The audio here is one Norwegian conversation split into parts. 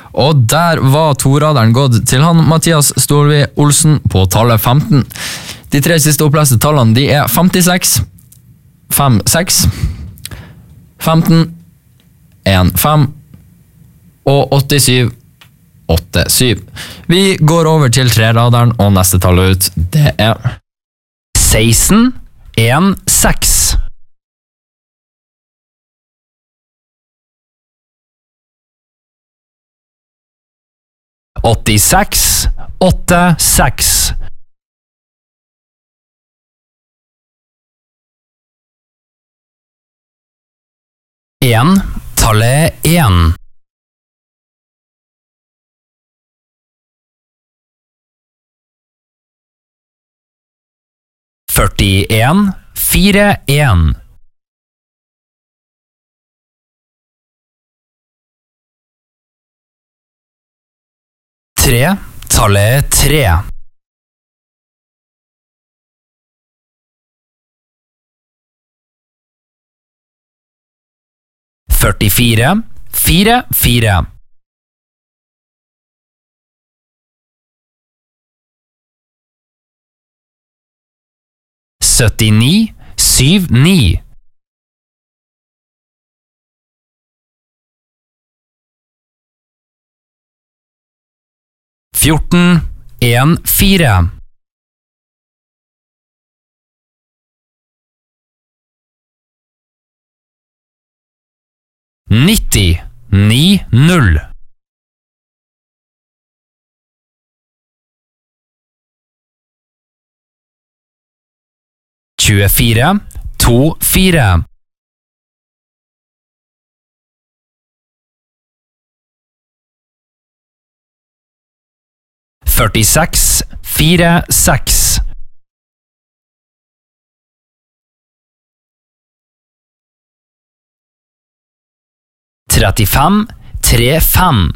Og der var toraderen gått til han Mathias Storvi Olsen på tallet 15. De 3 siste oppleste tallene de er 56, 5-6, 15, 1-5 og 87, 8-7. Vi går over til treraderen, og neste tall ut, det er 16, 1-6. 86, 8-6. 1, tallet 1. 41, 4-1. 3, tallet 3. 44, 4-4. 79, 7-9. 14, 1-4. 90, 9-0. 24, 2-4. 46, 4-6. 35, 3-5.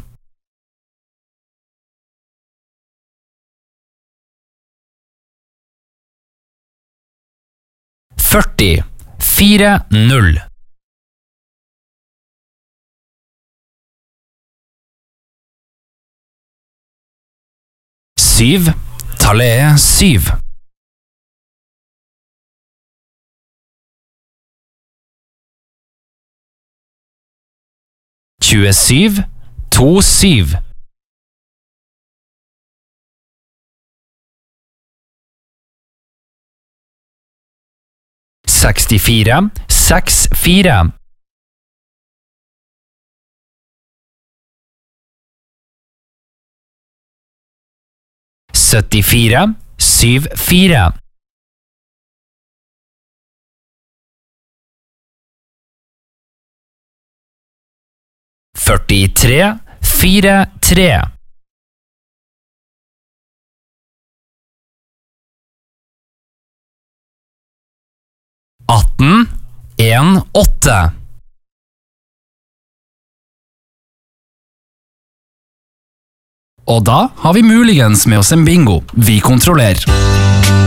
40, 4-0. 7, tallet 7. 27, 2-7. 64, 6-4. 74, 7-4. 43, 4-3. 18, 1-8. Og da har vi muligens med oss en bingo. Vi kontrollerer.